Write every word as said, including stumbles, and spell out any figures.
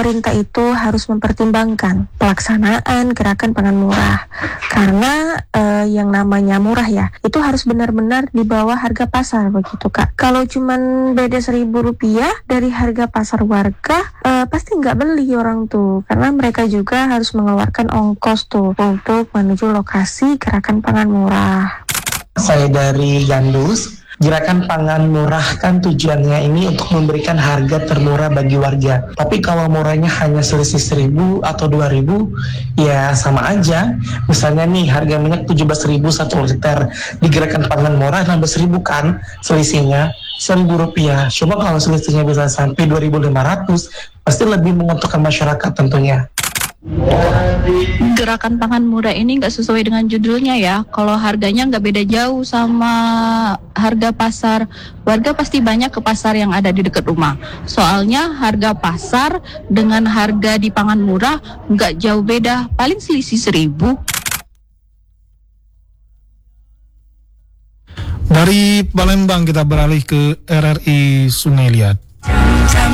pemerintah itu harus mempertimbangkan pelaksanaan gerakan pangan murah. Karena uh, yang namanya murah ya, itu harus benar-benar di bawah harga pasar begitu Kak. Kalau cuman beda seribu rupiah dari harga pasar warga, uh, pasti nggak beli orang tuh. Karena mereka juga harus mengeluarkan ongkos tuh untuk menuju lokasi gerakan pangan murah. Saya dari Gandus. Gerakan pangan murah kan tujuannya ini untuk memberikan harga termurah bagi warga. Tapi kalau murahnya hanya selisih seribu atau dua ribu, ya sama aja. Misalnya nih harga minyak tujuh belas ribu satu liter, di gerakan pangan murah enam belas ribu kan selisihnya seribu rupiah. Cuma kalau selisihnya bisa sampai dua ribu lima ratus, pasti lebih menguntungkan masyarakat tentunya. Gerakan pangan murah ini nggak sesuai dengan judulnya ya. Kalau harganya nggak beda jauh sama harga pasar, warga pasti banyak ke pasar yang ada di dekat rumah. Soalnya harga pasar dengan harga di pangan murah nggak jauh beda, paling selisih seribu. Dari Palembang kita beralih ke R R I Sungai Liat.